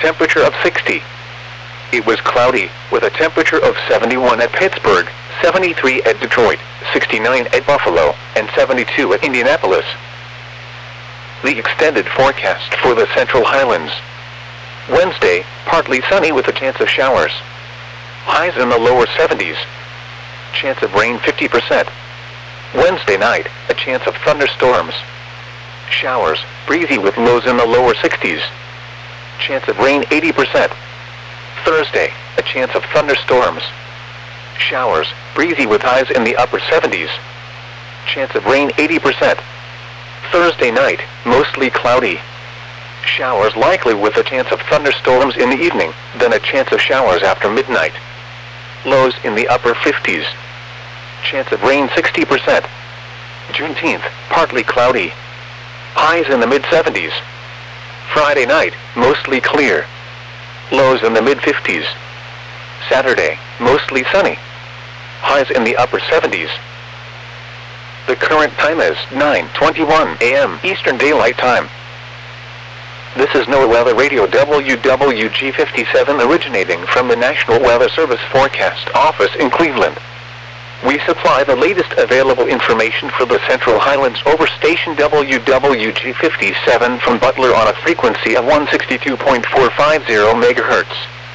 temperature of 60. It was cloudy, with a temperature of 71 at Pittsburgh, 73 at Detroit, 69 at Buffalo, and 72 at Indianapolis. The extended forecast for the Central Highlands. Wednesday, partly sunny with a chance of showers. Highs in the lower 70s. Chance of rain 50%. Wednesday night, a chance of thunderstorms. Showers, breezy with lows in the lower 60s. Chance of rain 80%. Thursday, a chance of thunderstorms. Showers, breezy with highs in the upper 70s. Chance of rain 80%. Thursday night, mostly cloudy. Showers likely with a chance of thunderstorms in the evening, then a chance of showers after midnight. Lows in the upper 50s. Chance of rain 60%. Juneteenth, partly cloudy. Highs in the mid-70s. Friday night, mostly clear. Lows in the mid-50s. Saturday, mostly sunny. Highs in the upper 70s. The current time is 9:21 a.m. Eastern Daylight Time. This is NOAA Weather Radio WWG57 originating from the National Weather Service Forecast Office in Cleveland. We supply the latest available information for the Central Highlands over station WWG57 from Butler on a frequency of 162.450 MHz.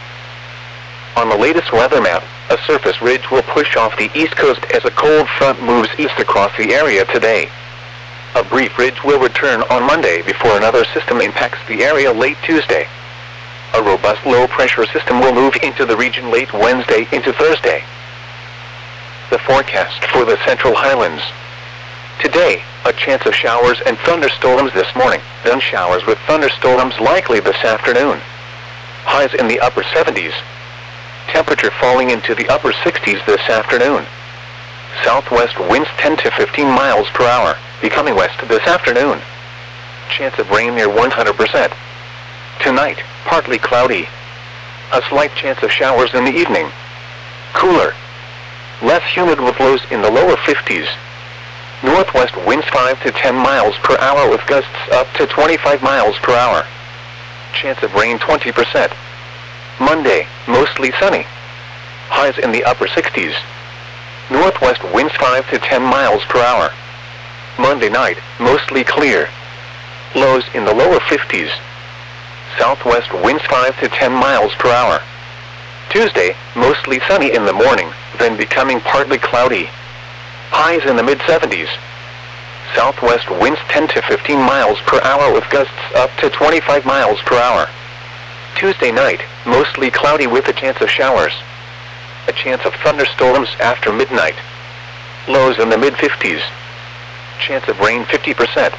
On the latest weather map, a surface ridge will push off the east coast as a cold front moves east across the area today. A brief ridge will return on Monday before another system impacts the area late Tuesday. A robust low-pressure system will move into the region late Wednesday into Thursday. The forecast for the Central Highlands. Today, a chance of showers and thunderstorms this morning, then showers with thunderstorms likely this afternoon. Highs in the upper 70s. Temperature falling into the upper 60s this afternoon. Southwest winds 10 to 15 miles per hour, becoming west this afternoon. Chance of rain near 100%. Tonight, partly cloudy. A slight chance of showers in the evening. Cooler. Less humid with lows in the lower 50s. Northwest winds 5 to 10 miles per hour with gusts up to 25 miles per hour. Chance of rain 20%. Monday, mostly sunny. Highs in the upper 60s. Northwest winds 5 to 10 miles per hour. Monday night, mostly clear. Lows in the lower 50s. Southwest winds 5 to 10 miles per hour. Tuesday, mostly sunny in the morning, then becoming partly cloudy. Highs in the mid-70s. Southwest winds 10 to 15 miles per hour with gusts up to 25 miles per hour. Tuesday night, mostly cloudy with a chance of showers. A chance of thunderstorms after midnight. Lows in the mid-50s. Chance of rain 50%.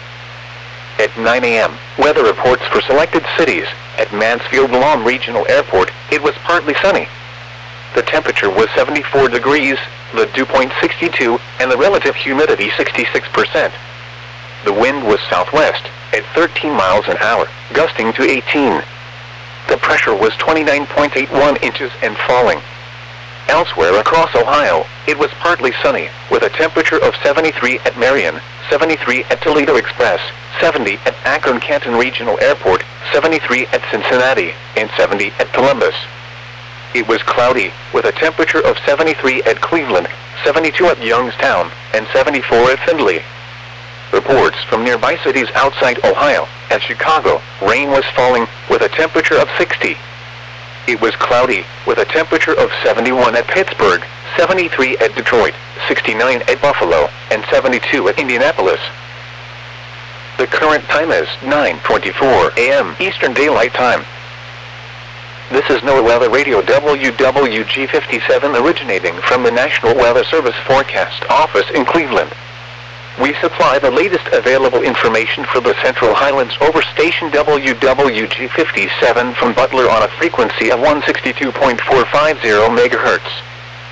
At 9 a.m., weather reports for selected cities. At Mansfield-Lom Regional Airport, it was partly sunny. The temperature was 74 degrees, the dew point 62, and the relative humidity 66%. The wind was southwest, at 13 miles an hour, gusting to 18. The pressure was 29.81 inches and falling. Elsewhere across Ohio, it was partly sunny, with a temperature of 73 at Marion, 73 at Toledo Express, 70 at Akron-Canton Regional Airport, 73 at Cincinnati, and 70 at Columbus. It was cloudy, with a temperature of 73 at Cleveland, 72 at Youngstown, and 74 at Findlay. Reports from nearby cities outside Ohio, at Chicago, rain was falling, with a temperature of 60. It was cloudy, with a temperature of 71 at Pittsburgh, 73 at Detroit, 69 at Buffalo, and 72 at Indianapolis. The current time is 9:24 a.m. Eastern Daylight Time. This is NOAA Weather Radio WWG57 originating from the National Weather Service Forecast Office in Cleveland. We supply the latest available information for the Central Highlands over station WWG57 from Butler on a frequency of 162.450 MHz.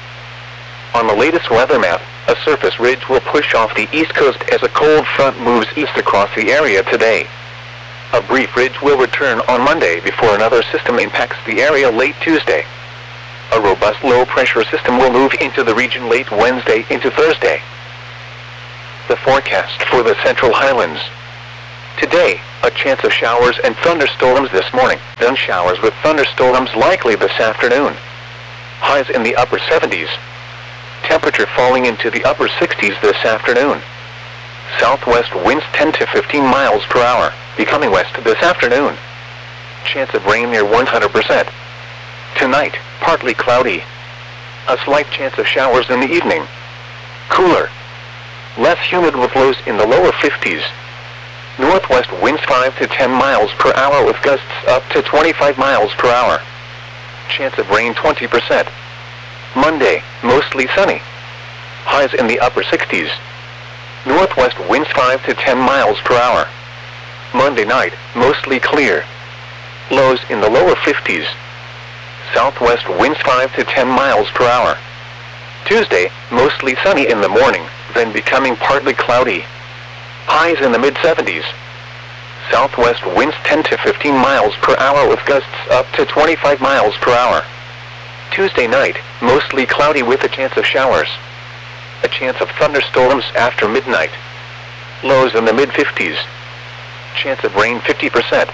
On the latest weather map, a surface ridge will push off the east coast as a cold front moves east across the area today. A brief ridge will return on Monday before another system impacts the area late Tuesday. A robust low-pressure system will move into the region late Wednesday into Thursday. The forecast for the Central Highlands. Today, a chance of showers and thunderstorms this morning, then showers with thunderstorms likely this afternoon. Highs in the upper 70s. Temperature falling into the upper 60s this afternoon. Southwest winds 10 to 15 miles per hour, becoming west this afternoon. Chance of rain near 100%. Tonight, partly cloudy. A slight chance of showers in the evening. Cooler. Less humid with lows in the lower 50s. Northwest winds 5 to 10 miles per hour with gusts up to 25 miles per hour. Chance of rain 20%. Monday, mostly sunny. Highs in the upper 60s. Northwest winds 5 to 10 miles per hour. Monday night, mostly clear. Lows in the lower 50s. Southwest winds 5 to 10 miles per hour. Tuesday, mostly sunny in the morning, then becoming partly cloudy. Highs in the mid-70s. Southwest winds 10 to 15 miles per hour with gusts up to 25 miles per hour. Tuesday night, mostly cloudy with a chance of showers. A chance of thunderstorms after midnight. Lows in the mid-50s. Chance of rain 50%.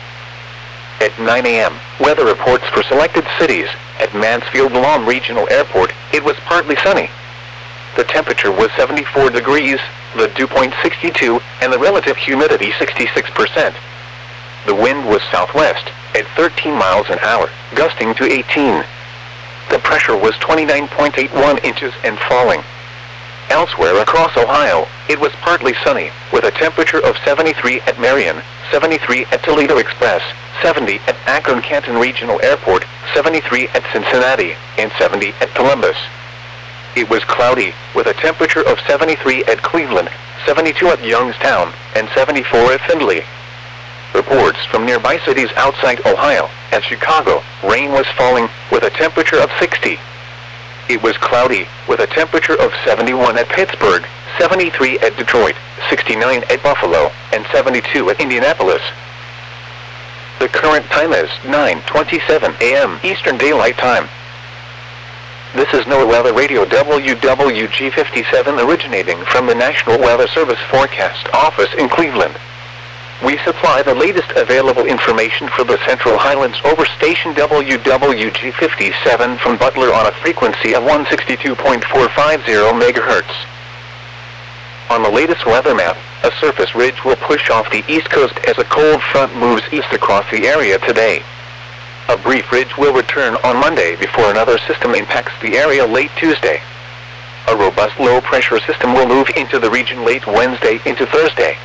At 9 a.m., weather reports for selected cities. At Mansfield-Lom Regional Airport, it was partly sunny. The temperature was 74 degrees, the dew point 62, and the relative humidity 66%. The wind was southwest, at 13 miles an hour, gusting to 18. The pressure was 29.81 inches and falling. Elsewhere across Ohio, it was partly sunny, with a temperature of 73 at Marion, 73 at Toledo Express, 70 at Akron-Canton Regional Airport, 73 at Cincinnati, and 70 at Columbus. It was cloudy, with a temperature of 73 at Cleveland, 72 at Youngstown, and 74 at Findlay. Reports from nearby cities outside Ohio, at Chicago, rain was falling, with a temperature of 60. It was cloudy, with a temperature of 71 at Pittsburgh, 73 at Detroit, 69 at Buffalo, and 72 at Indianapolis. The current time is 9:27 a.m. Eastern Daylight Time. This is NOAA Weather Radio WWG57 originating from the National Weather Service Forecast Office in Cleveland. We supply the latest available information for the Central Highlands over station WWG57 from Butler on a frequency of 162.450 MHz. On the latest weather map, a surface ridge will push off the east coast as a cold front moves east across the area today. A brief ridge will return on Monday before another system impacts the area late Tuesday. A robust low-pressure system will move into the region late Wednesday into Thursday.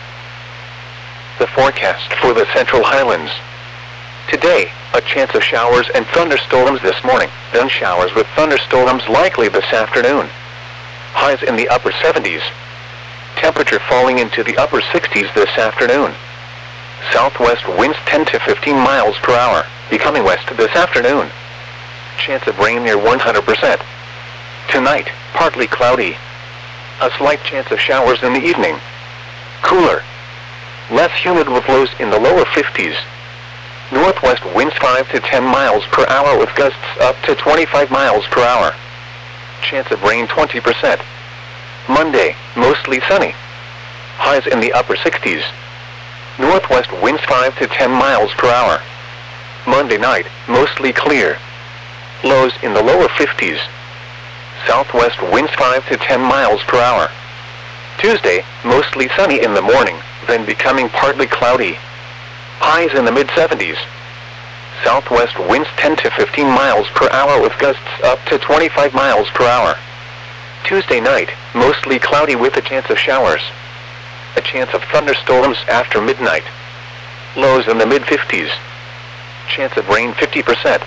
The forecast for the Central Highlands. Today, a chance of showers and thunderstorms this morning, then showers with thunderstorms likely this afternoon. Highs in the upper 70s. Temperature falling into the upper 60s this afternoon. Southwest winds 10 to 15 miles per hour, becoming west this afternoon. Chance of rain near 100%. Tonight, partly cloudy. A slight chance of showers in the evening. Cooler. Less humid with lows in the lower 50s. Northwest winds 5 to 10 miles per hour with gusts up to 25 miles per hour. Chance of rain 20%. Monday, mostly sunny. Highs in the upper 60s. Northwest winds 5 to 10 miles per hour. Monday night, mostly clear. Lows in the lower 50s. Southwest winds 5 to 10 miles per hour. Tuesday, mostly sunny in the morning, then becoming partly cloudy. Highs in the mid-70s. Southwest winds 10 to 15 miles per hour with gusts up to 25 miles per hour. Tuesday night, mostly cloudy with a chance of showers. A chance of thunderstorms after midnight. Lows in the mid-50s. Chance of rain 50%.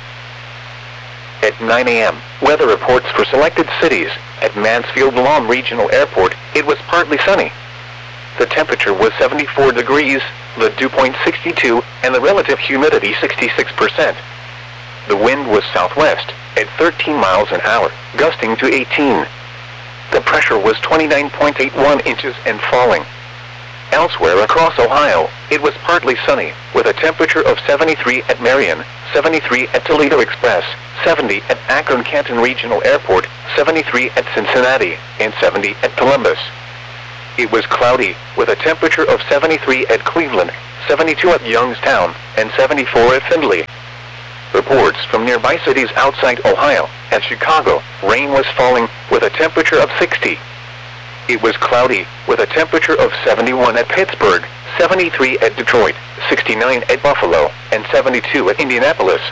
At 9 a.m., weather reports for selected cities. At Mansfield-Lom Regional Airport, it was partly sunny. The temperature was 74 degrees, the dew point 62, and the relative humidity 66%. The wind was southwest, at 13 miles an hour, gusting to 18. The pressure was 29.81 inches and falling. Elsewhere across Ohio, it was partly sunny, with a temperature of 73 at Marion, 73 at Toledo Express, 70 at Akron-Canton Regional Airport, 73 at Cincinnati, and 70 at Columbus. It was cloudy, with a temperature of 73 at Cleveland, 72 at Youngstown, and 74 at Findlay. Reports from nearby cities outside Ohio and Chicago, rain was falling, with a temperature of 60. It was cloudy, with a temperature of 71 at Pittsburgh, 73 at Detroit, 69 at Buffalo, and 72 at Indianapolis.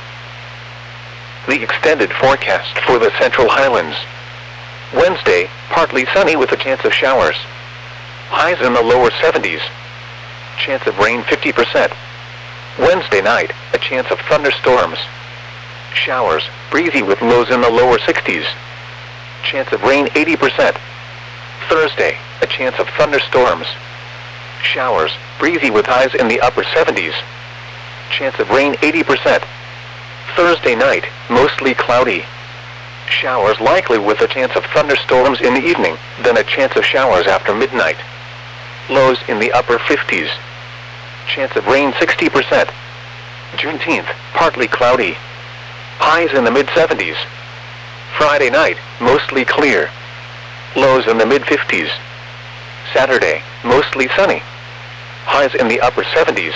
The extended forecast for the Central Highlands. Wednesday, partly sunny with a chance of showers. Highs in the lower 70s. Chance of rain 50%. Wednesday night, a chance of thunderstorms. Showers, breezy with lows in the lower 60s. Chance of rain 80%. Thursday, a chance of thunderstorms. Showers, breezy with highs in the upper 70s. Chance of rain 80%. Thursday night, mostly cloudy. Showers likely with a chance of thunderstorms in the evening, then a chance of showers after midnight. Lows in the upper 50s. Chance of rain 60%. Juneteenth, partly cloudy. Highs in the mid-70s. Friday night, mostly clear. Lows in the mid-50s. Saturday, mostly sunny. Highs in the upper 70s.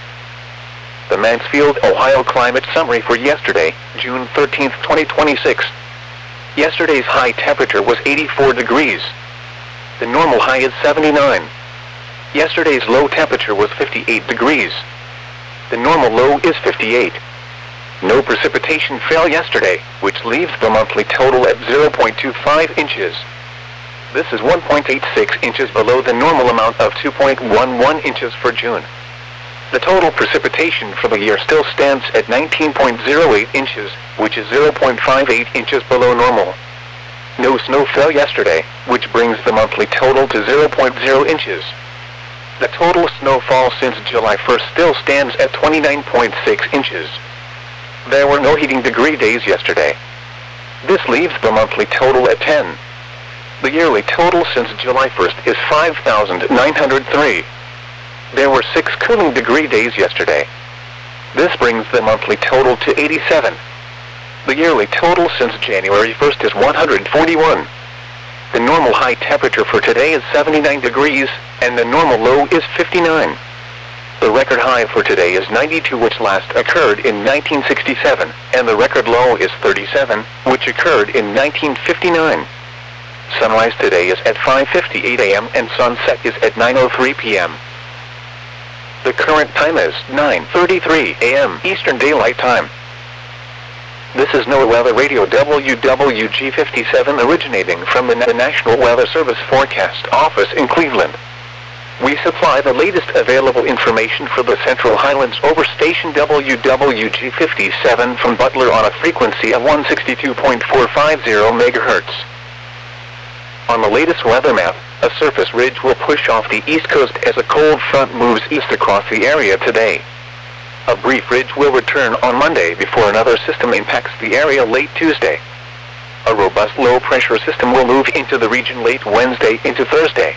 The Mansfield, Ohio climate summary for yesterday, June 13, 2026. Yesterday's high temperature was 84 degrees. The normal high is 79. Yesterday's low temperature was 58 degrees. The normal low is 58. No precipitation fell yesterday, which leaves the monthly total at 0.25 inches. This is 1.86 inches below the normal amount of 2.11 inches for June. The total precipitation for the year still stands at 19.08 inches, which is 0.58 inches below normal. No snow fell yesterday, which brings the monthly total to 0.0 inches. The total snowfall since July 1st still stands at 29.6 inches. There were no heating degree days yesterday. This leaves the monthly total at 10. The yearly total since July 1st is 5,903. There were 6 cooling degree days yesterday. This brings the monthly total to 87. The yearly total since January 1st is 141. The normal high temperature for today is 79 degrees, and the normal low is 59. The record high for today is 92, which last occurred in 1967, and the record low is 37, which occurred in 1959. Sunrise today is at 5:58 a.m. and sunset is at 9:03 p.m. The current time is 9:33 a.m. Eastern Daylight Time. This is NOAA Weather Radio WWG57 originating from the National Weather Service Forecast Office in Cleveland. We supply the latest available information for the Central Highlands over station WWG57 from Butler on a frequency of 162.450 MHz. On the latest weather map, a surface ridge will push off the east coast as a cold front moves east across the area today. A brief ridge will return on Monday before another system impacts the area late Tuesday. A robust low-pressure system will move into the region late Wednesday into Thursday.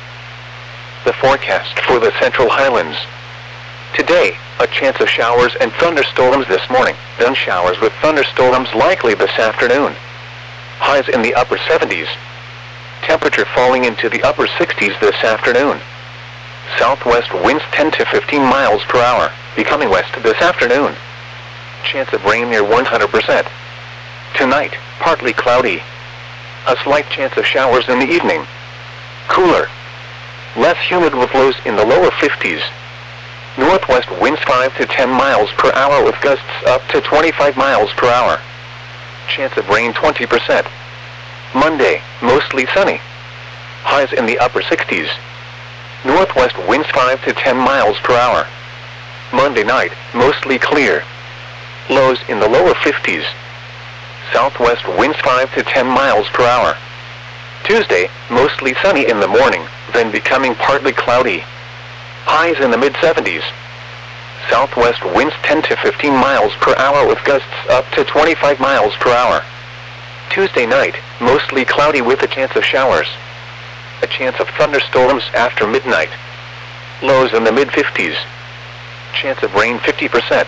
The forecast for the Central Highlands. Today, a chance of showers and thunderstorms this morning, then showers with thunderstorms likely this afternoon. Highs in the upper 70s. Temperature falling into the upper 60s this afternoon. Southwest winds 10 to 15 miles per hour, becoming west this afternoon. Chance of rain near 100%. Tonight, partly cloudy. A slight chance of showers in the evening. Cooler. Less humid with lows in the lower 50s. Northwest winds 5 to 10 miles per hour with gusts up to 25 miles per hour. Chance of rain 20%. Monday, mostly sunny. Highs in the upper 60s. Northwest winds 5 to 10 miles per hour. Monday night, mostly clear. Lows in the lower 50s. Southwest winds 5 to 10 miles per hour. Tuesday, mostly sunny in the morning, then becoming partly cloudy. Highs in the mid-70s. Southwest winds 10 to 15 miles per hour with gusts up to 25 miles per hour. Tuesday night, mostly cloudy with a chance of showers. A chance of thunderstorms after midnight. Lows in the mid-50s. Chance of rain 50%.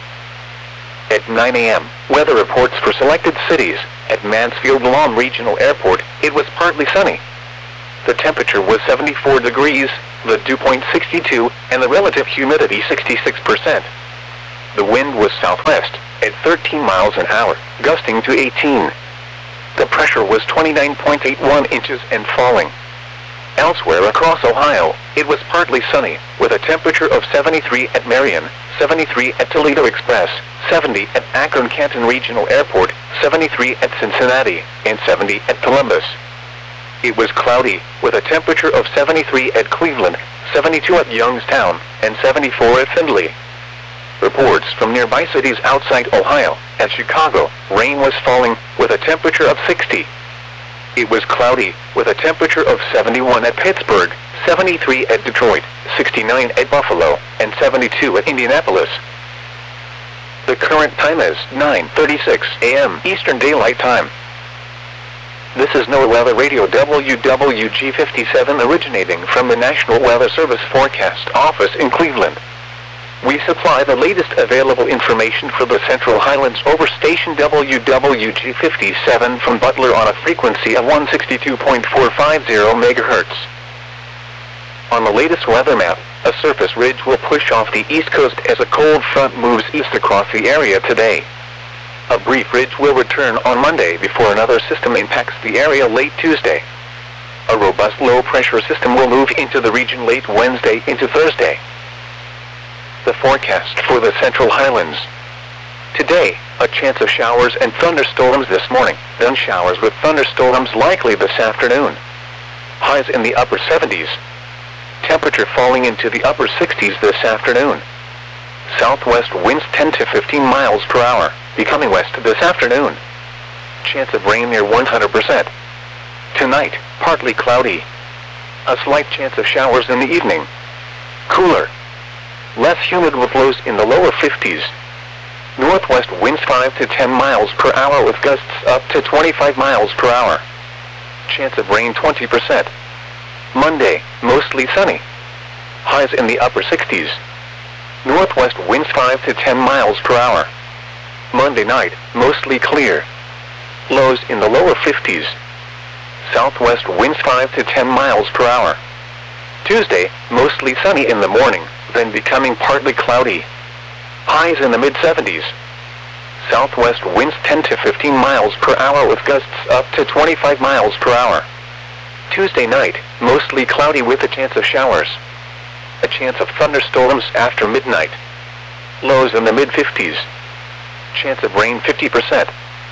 At 9 a.m., weather reports for selected cities. At Mansfield Lahm Regional Airport, it was partly sunny. The temperature was 74 degrees, the dew point 62, and the relative humidity 66%. The wind was southwest, at 13 miles an hour, gusting to 18. The pressure was 29.81 inches and falling. Elsewhere across Ohio, it was partly sunny, with a temperature of 73 at Marion, 73 at Toledo Express, 70 at Akron-Canton Regional Airport, 73 at Cincinnati, and 70 at Columbus. It was cloudy, with a temperature of 73 at Cleveland, 72 at Youngstown, and 74 at Findlay. Reports from nearby cities outside Ohio, at Chicago, rain was falling, with a temperature of 60. It was cloudy, with a temperature of 71 at Pittsburgh, 73 at Detroit, 69 at Buffalo, and 72 at Indianapolis. The current time is 9:36 a.m. Eastern Daylight Time. This is NOAA Weather Radio WWG57 originating from the National Weather Service Forecast Office in Cleveland. We supply the latest available information for the Central Highlands over station WWG57 from Butler on a frequency of 162.450 MHz. On the latest weather map, a surface ridge will push off the east coast as a cold front moves east across the area today. A brief ridge will return on Monday before another system impacts the area late Tuesday. A robust low-pressure system will move into the region late Wednesday into Thursday. The forecast for the Central Highlands. Today, a chance of showers and thunderstorms this morning, then showers with thunderstorms likely this afternoon. Highs in the upper 70s. Temperature falling into the upper 60s this afternoon. Southwest winds 10 to 15 miles per hour, becoming west this afternoon. Chance of rain near 100%. Tonight, partly cloudy. A slight chance of showers in the evening. Cooler. Less humid with lows in the lower 50s. Northwest winds 5 to 10 miles per hour with gusts up to 25 miles per hour. Chance of rain 20%. Monday, mostly sunny. Highs in the upper 60s. Northwest winds 5 to 10 miles per hour. Monday night, mostly clear. Lows in the lower 50s. Southwest winds 5 to 10 miles per hour. Tuesday, mostly sunny in the morning, then becoming partly cloudy. Highs in the mid-70s. Southwest winds 10 to 15 miles per hour with gusts up to 25 miles per hour. Tuesday night, mostly cloudy with a chance of showers. A chance of thunderstorms after midnight. Lows in the mid-50s. Chance of rain 50%.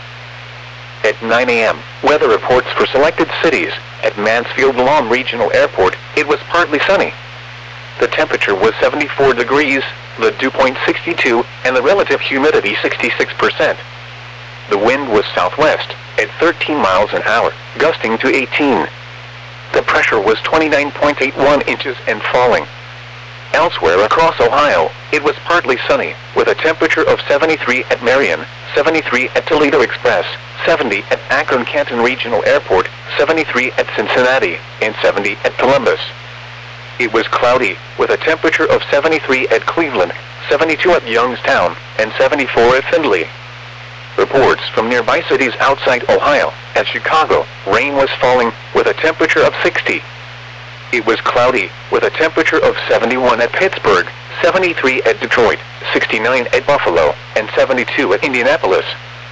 At 9 a.m., weather reports for selected cities. At Mansfield-Lom Regional Airport, it was partly sunny. The temperature was 74 degrees, the dew point 62, and the relative humidity 66%. The wind was southwest, at 13 miles an hour, gusting to 18. The pressure was 29.81 inches and falling. Elsewhere across Ohio, it was partly sunny, with a temperature of 73 at Marion, 73 at Toledo Express, 70 at Akron-Canton Regional Airport, 73 at Cincinnati, and 70 at Columbus. It was cloudy, with a temperature of 73 at Cleveland, 72 at Youngstown, and 74 at Findlay. Reports from nearby cities outside Ohio, at Chicago, rain was falling, with a temperature of 60. It was cloudy, with a temperature of 71 at Pittsburgh, 73 at Detroit, 69 at Buffalo, and 72 at Indianapolis.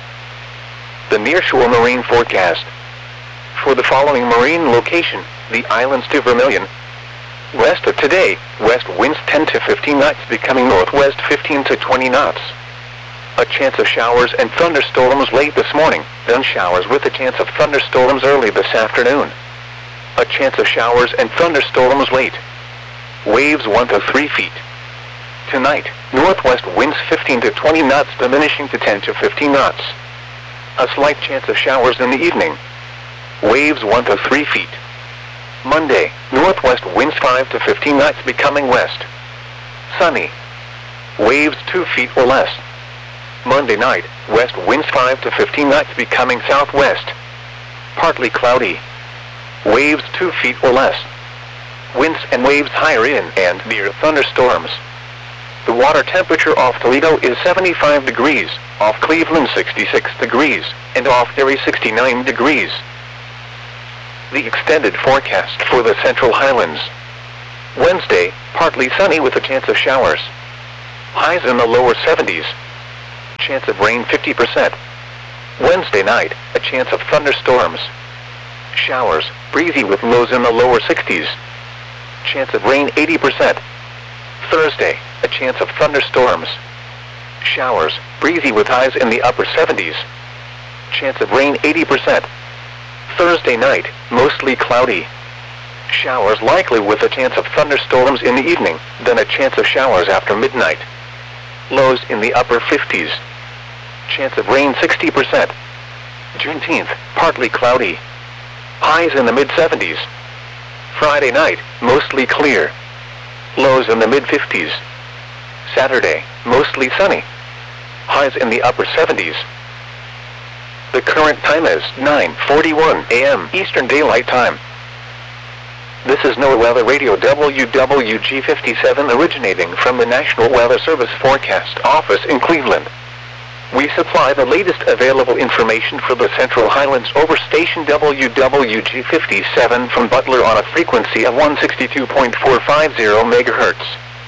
The nearshore marine forecast. For the following marine location, the islands to Vermilion. West of today, west winds 10 to 15 knots becoming northwest 15 to 20 knots. A chance of showers and thunderstorms late this morning, then showers with a chance of thunderstorms early this afternoon. A chance of showers and thunderstorms late. Waves 1 to 3 feet. Tonight, northwest winds 15 to 20 knots diminishing to 10 to 15 knots. A slight chance of showers in the evening. Waves 1 to 3 feet. Monday, northwest winds 5 to 15 knots becoming west. Sunny. Waves 2 feet or less. Monday night, west winds 5 to 15 knots becoming southwest. Partly cloudy. Waves 2 feet or less. Winds and waves higher in and near thunderstorms. The water temperature off Toledo is 75 degrees, off Cleveland 66 degrees, and off Erie 69 degrees. The extended forecast for the Central Highlands. Wednesday, partly sunny with a chance of showers. Highs in the lower 70s. Chance of rain 50%. Wednesday night, a chance of thunderstorms. Showers, breezy with lows in the lower 60s. Chance of rain 80%. Thursday, a chance of thunderstorms. Showers, breezy with highs in the upper 70s. Chance of rain 80%. Thursday night, mostly cloudy. Showers likely with a chance of thunderstorms in the evening, then a chance of showers after midnight. Lows in the upper 50s. Chance of rain 60%. Juneteenth, partly cloudy. Highs in the mid-70s. Friday night, mostly clear. Lows in the mid-50s. Saturday, mostly sunny. Highs in the upper 70s. The current time is 9:41 a.m. Eastern Daylight Time. This is NOAA Weather Radio WWG57 originating from the National Weather Service Forecast Office in Cleveland. We supply the latest available information for the Central Highlands over station WWG57 from Butler on a frequency of 162.450 MHz.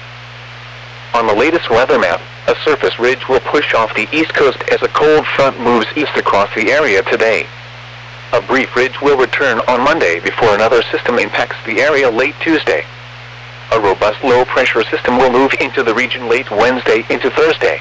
On the latest weather map, a surface ridge will push off the east coast as a cold front moves east across the area today. A brief ridge will return on Monday before another system impacts the area late Tuesday. A robust low-pressure system will move into the region late Wednesday into Thursday.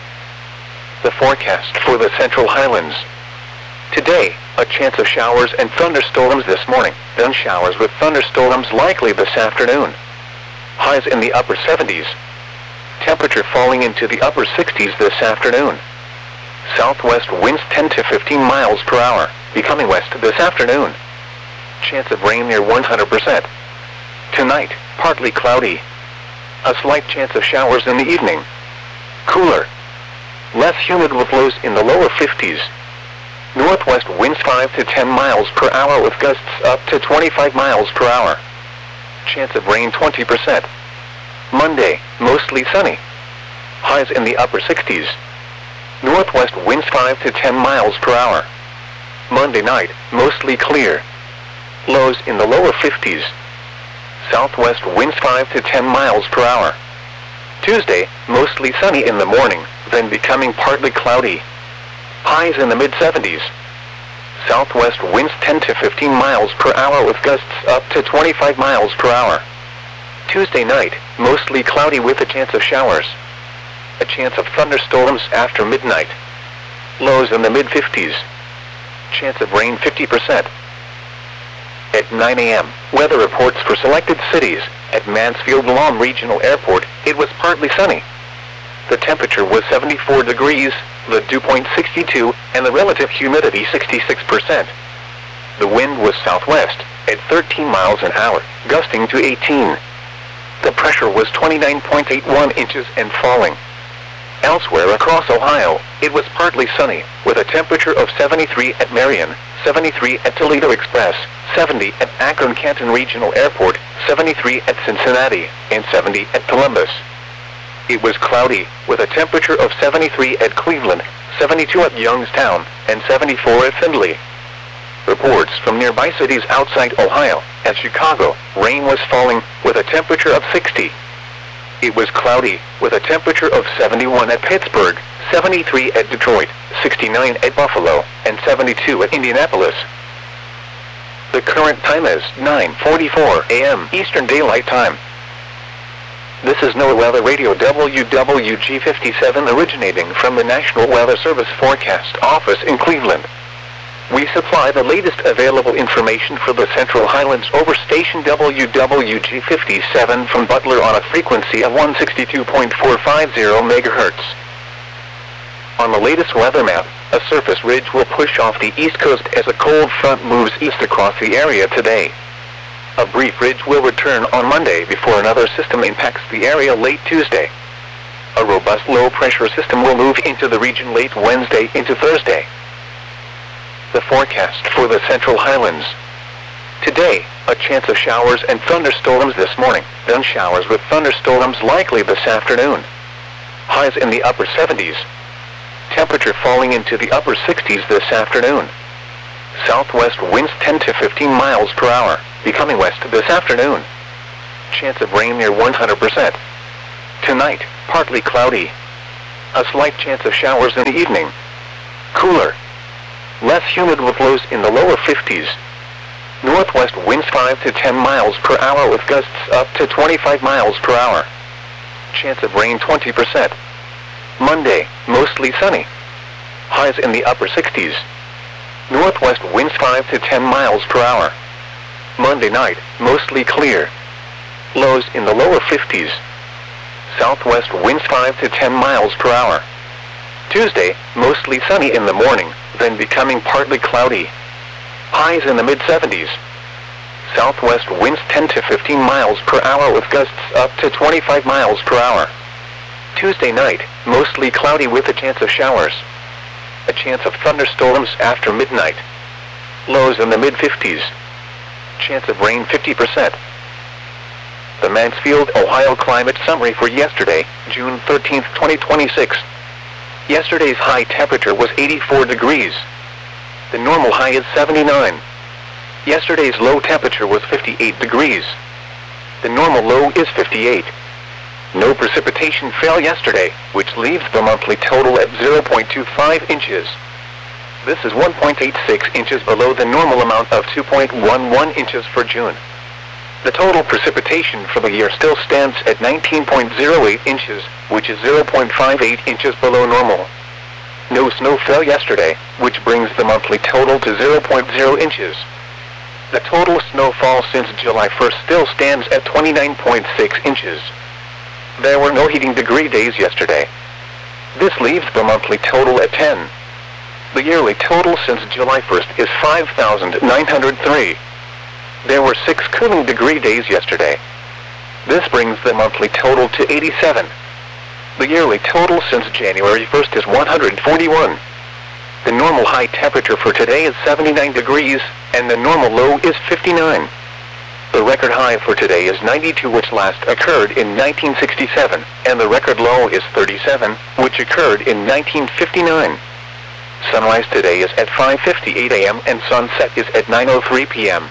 The forecast for the Central Highlands. Today, a chance of showers and thunderstorms this morning, then showers with thunderstorms likely this afternoon. Highs in the upper 70s. Temperature falling into the upper 60s this afternoon. Southwest winds 10 to 15 miles per hour, becoming west this afternoon. Chance of rain near 100%. Tonight, partly cloudy. A slight chance of showers in the evening. Cooler. Less humid with lows in the lower 50s. Northwest winds 5 to 10 miles per hour with gusts up to 25 miles per hour. Chance of rain 20%. Monday, mostly sunny. Highs in the upper 60s. Northwest winds 5 to 10 miles per hour. Monday night, mostly clear. Lows in the lower 50s. Southwest winds 5 to 10 miles per hour. Tuesday, mostly sunny in the morning, then becoming partly cloudy. Highs in the mid-70s. Southwest winds 10 to 15 miles per hour with gusts up to 25 miles per hour. Tuesday night, mostly cloudy with a chance of showers. A chance of thunderstorms after midnight. Lows in the mid-50s. Chance of rain 50%. At 9 a.m., weather reports for selected cities. At Mansfield Lawn Regional Airport, it was partly sunny. The temperature was 74 degrees, the dew point 62, and the relative humidity 66%. The wind was southwest, at 13 miles an hour, gusting to 18. The pressure was 29.81 inches and falling. Elsewhere across Ohio, it was partly sunny, with a temperature of 73 at Marion, 73 at Toledo Express, 70 at Akron-Canton Regional Airport, 73 at Cincinnati, and 70 at Columbus. It was cloudy, with a temperature of 73 at Cleveland, 72 at Youngstown, and 74 at Findlay. Reports from nearby cities outside Ohio, at Chicago, rain was falling, with a temperature of 60. It was cloudy, with a temperature of 71 at Pittsburgh, 73 at Detroit, 69 at Buffalo, and 72 at Indianapolis. The current time is 9:44 a.m. Eastern Daylight Time. This is NOAA Weather Radio WWG57 originating from the National Weather Service Forecast Office in Cleveland. We supply the latest available information for the Central Highlands over station WWG57 from Butler on a frequency of 162.450 MHz. On the latest weather map, a surface ridge will push off the east coast as a cold front moves east across the area today. A brief ridge will return on Monday before another system impacts the area late Tuesday. A robust low-pressure system will move into the region late Wednesday into Thursday. The forecast for the Central Highlands. Today, a chance of showers and thunderstorms this morning, then showers with thunderstorms likely this afternoon. Highs in the upper 70s. Temperature falling into the upper 60s this afternoon. Southwest winds 10 to 15 miles per hour, becoming west this afternoon. Chance of rain near 100%. Tonight, partly cloudy. A slight chance of showers in the evening. Cooler. Less humid with lows in the lower 50s. Northwest winds 5 to 10 miles per hour with gusts up to 25 miles per hour. Chance of rain 20%. Monday, mostly sunny. Highs in the upper 60s. Northwest winds 5 to 10 miles per hour. Monday night, mostly clear. Lows in the lower 50s. Southwest winds 5 to 10 miles per hour. Tuesday, mostly sunny in the morning, then becoming partly cloudy. Highs in the mid-70s. Southwest winds 10 to 15 miles per hour with gusts up to 25 miles per hour. Tuesday night, mostly cloudy with a chance of showers. A chance of thunderstorms after midnight. Lows in the mid-50s. Chance of rain 50%. The Mansfield, Ohio climate summary for yesterday, June 13, 2026. Yesterday's high temperature was 84 degrees. The normal high is 79. Yesterday's low temperature was 58 degrees. The normal low is 58. No precipitation fell yesterday, which leaves the monthly total at 0.25 inches. This is 1.86 inches below the normal amount of 2.11 inches for June. The total precipitation for the year still stands at 19.08 inches, which is 0.58 inches below normal. No snow fell yesterday, which brings the monthly total to 0.0 inches. The total snowfall since July 1st still stands at 29.6 inches. There were no heating degree days yesterday. This leaves the monthly total at 10. The yearly total since July 1st is 5,903. There were 6 cooling degree days yesterday. This brings the monthly total to 87. The yearly total since January 1st is 141. The normal high temperature for today is 79 degrees, and the normal low is 59. The record high for today is 92, which last occurred in 1967, and the record low is 37, which occurred in 1959. Sunrise today is at 5:58 a.m. and sunset is at 9:03 p.m.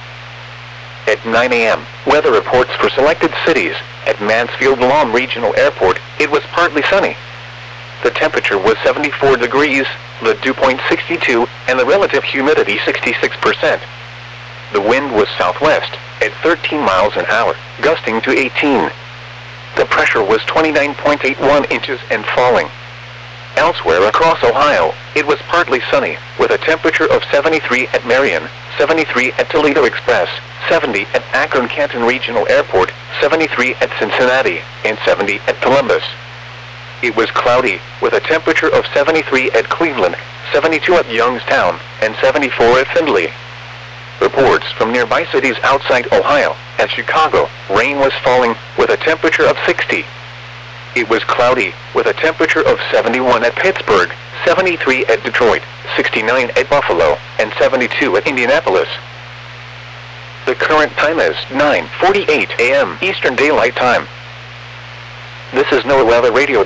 At 9 a.m., weather reports for selected cities. At Mansfield Lawn Regional Airport, it was partly sunny. The temperature was 74 degrees, the dew point 62, and the relative humidity 66%. The wind was southwest, at 13 miles an hour, gusting to 18. The pressure was 29.81 inches and falling. Elsewhere across Ohio, it was partly sunny, with a temperature of 73 at Marion, 73 at Toledo Express, 70 at Akron-Canton Regional Airport, 73 at Cincinnati, and 70 at Columbus. It was cloudy, with a temperature of 73 at Cleveland, 72 at Youngstown, and 74 at Findlay. Reports from nearby cities outside Ohio, at Chicago, rain was falling, with a temperature of 60. It was cloudy, with a temperature of 71 at Pittsburgh, 73 at Detroit, 69 at Buffalo, and 72 at Indianapolis. The current time is 9:48 a.m. Eastern Daylight Time. This is NOAA Weather Radio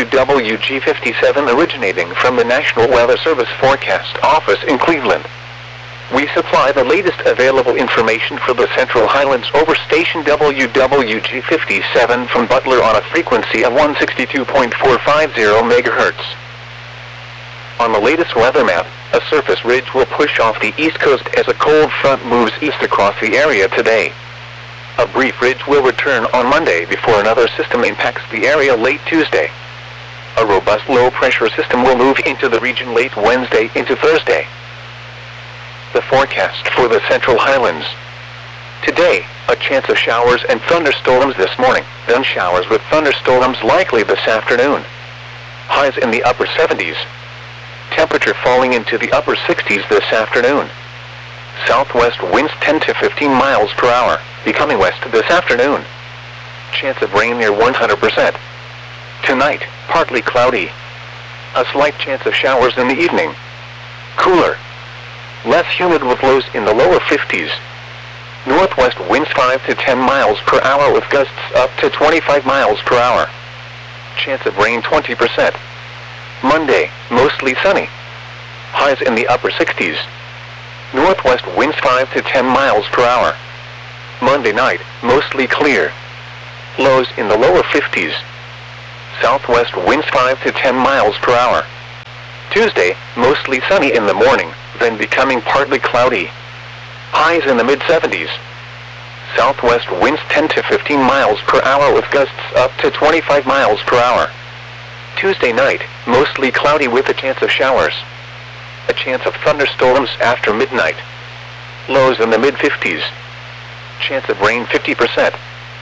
WWG57 originating from the National Weather Service Forecast Office in Cleveland. We supply the latest available information for the Central Highlands over station WWG57 from Butler on a frequency of 162.450 MHz. On the latest weather map, a surface ridge will push off the east coast as a cold front moves east across the area today. A brief ridge will return on Monday before another system impacts the area late Tuesday. A robust low-pressure system will move into the region late Wednesday into Thursday. The forecast for the Central Highlands. Today, a chance of showers and thunderstorms this morning, then showers with thunderstorms likely this afternoon. Highs in the upper 70s. Temperature falling into the upper 60s this afternoon. Southwest winds 10 to 15 miles per hour, becoming west this afternoon. Chance of rain near 100%. Tonight, partly cloudy. A slight chance of showers in the evening. Cooler. Less humid with lows in the lower 50s. Northwest winds 5 to 10 miles per hour with gusts up to 25 miles per hour. Chance of rain 20%. Monday, mostly sunny. Highs in the upper 60s. Northwest winds 5 to 10 miles per hour. Monday night, mostly clear. Lows in the lower 50s. Southwest winds 5 to 10 miles per hour. Tuesday, mostly sunny in the morning, then becoming partly cloudy. Highs in the mid-70s. Southwest winds 10 to 15 miles per hour with gusts up to 25 miles per hour. Tuesday night, mostly cloudy with a chance of showers. A chance of thunderstorms after midnight. Lows in the mid-50s. Chance of rain 50%.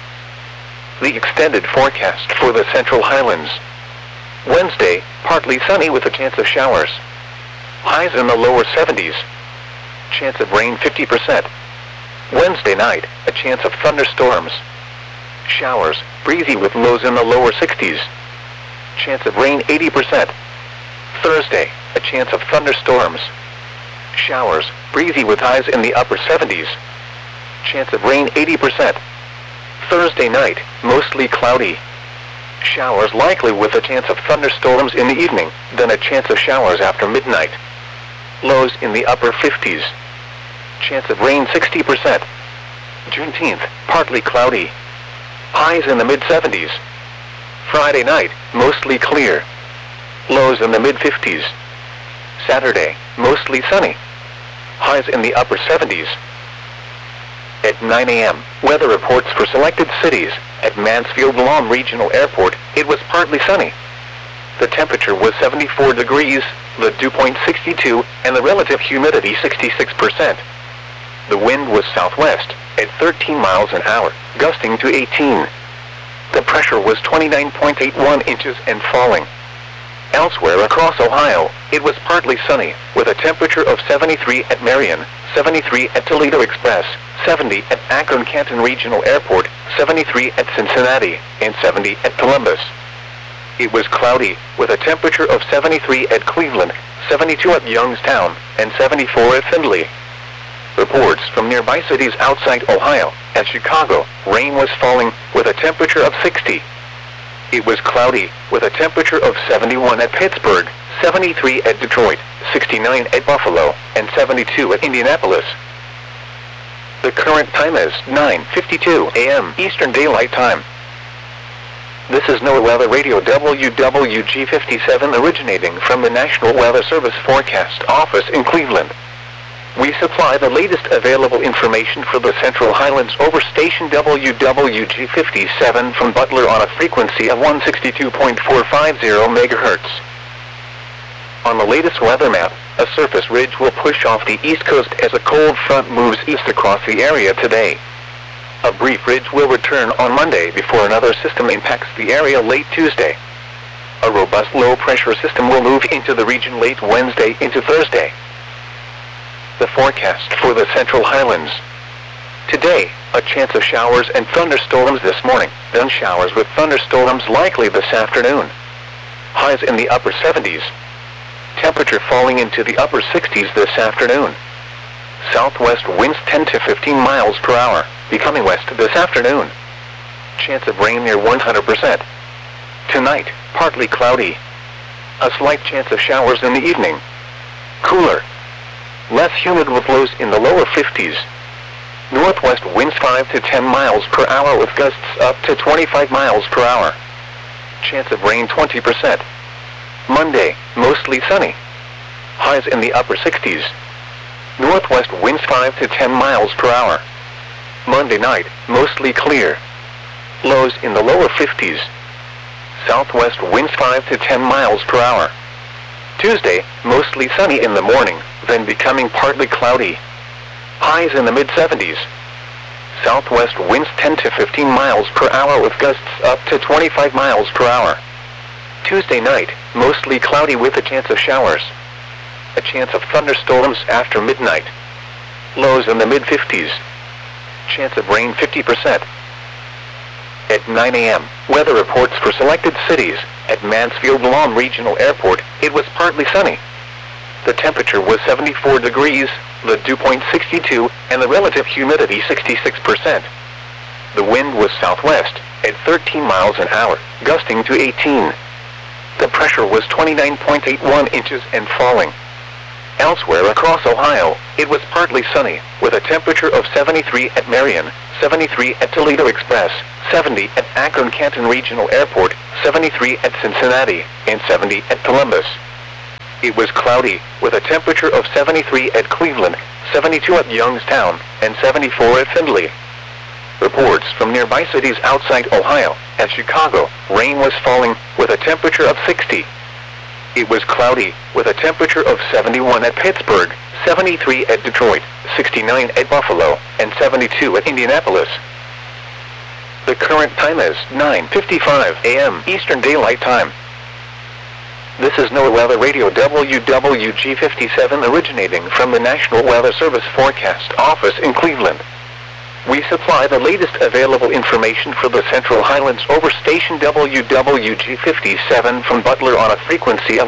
The extended forecast for the Central Highlands. Wednesday, partly sunny with a chance of showers. Highs in the lower 70s. Chance of rain 50%. Wednesday night, a chance of thunderstorms. Showers, breezy with lows in the lower 60s. Chance of rain 80%. Thursday, a chance of thunderstorms. Showers, breezy with highs in the upper 70s. Chance of rain 80%. Thursday night, mostly cloudy. Showers likely with a chance of thunderstorms in the evening, then a chance of showers after midnight. Lows in the upper 50s. Chance of rain 60%. Juneteenth, partly cloudy. Highs in the mid-70s. Friday night, mostly clear. Lows in the mid-50s. Saturday, mostly sunny. Highs in the upper 70s. At 9 a.m., weather reports for selected cities. At Mansfield-Lam Regional Airport, it was partly sunny. The temperature was 74 degrees, the dew point 62, and the relative humidity 66%. The wind was southwest, at 13 miles an hour, gusting to 18. The pressure was 29.81 inches and falling. Elsewhere across Ohio, it was partly sunny, with a temperature of 73 at Marion, 73 at Toledo Express, 70 at Akron-Canton Regional Airport, 73 at Cincinnati, and 70 at Columbus. It was cloudy, with a temperature of 73 at Cleveland, 72 at Youngstown, and 74 at Findlay. Reports from nearby cities outside Ohio. At Chicago, rain was falling, with a temperature of 60. It was cloudy, with a temperature of 71 at Pittsburgh, 73 at Detroit, 69 at Buffalo, and 72 at Indianapolis. The current time is 9:52 a.m. Eastern Daylight Time. This is NOAA Weather Radio WWG57 originating from the National Weather Service Forecast Office in Cleveland. We supply the latest available information for the Central Highlands over station WWG57 from Butler on a frequency of 162.450 MHz. On the latest weather map, a surface ridge will push off the east coast as a cold front moves east across the area today. A brief ridge will return on Monday before another system impacts the area late Tuesday. A robust low-pressure system will move into the region late Wednesday into Thursday. The forecast for the Central Highlands. Today, a chance of showers and thunderstorms this morning, then showers with thunderstorms likely this afternoon. Highs in the upper 70s. Temperature falling into the upper 60s this afternoon. Southwest winds 10 to 15 miles per hour, becoming west this afternoon. Chance of rain near 100%. Tonight, partly cloudy. A slight chance of showers in the evening. Cooler. Less humid with lows in the lower 50s. Northwest winds 5 to 10 miles per hour with gusts up to 25 miles per hour. Chance of rain 20%. Monday, mostly sunny. Highs in the upper 60s. Northwest winds 5 to 10 miles per hour. Monday night, mostly clear. Lows in the lower 50s. Southwest winds 5 to 10 miles per hour. Tuesday, mostly sunny in the morning, then becoming partly cloudy. Highs in the mid-70s. Southwest winds 10 to 15 miles per hour with gusts up to 25 miles per hour. Tuesday night, mostly cloudy with a chance of showers. A chance of thunderstorms after midnight. Lows in the mid-50s. Chance of rain 50%. At 9 a.m., weather reports for selected cities. At Mansfield-Lam Regional Airport, it was partly sunny. The temperature was 74 degrees, the dew point 62, and the relative humidity 66%. The wind was southwest, at 13 miles an hour, gusting to 18. The pressure was 29.81 inches and falling. Elsewhere across Ohio, it was partly sunny, with a temperature of 73 at Marion, 73 at Toledo Express, 70 at Akron-Canton Regional Airport, 73 at Cincinnati, and 70 at Columbus. It was cloudy, with a temperature of 73 at Cleveland, 72 at Youngstown, and 74 at Findlay. Reports from nearby cities outside Ohio, at Chicago, rain was falling, with a temperature of 60. It was cloudy, with a temperature of 71 at Pittsburgh, 73 at Detroit, 69 at Buffalo, and 72 at Indianapolis. The current time is 9:55 a.m. Eastern Daylight Time. This is NOAA Weather Radio WWG57 originating from the National Weather Service Forecast Office in Cleveland. We supply the latest available information for the Central Highlands over station WWG57 from Butler on a frequency of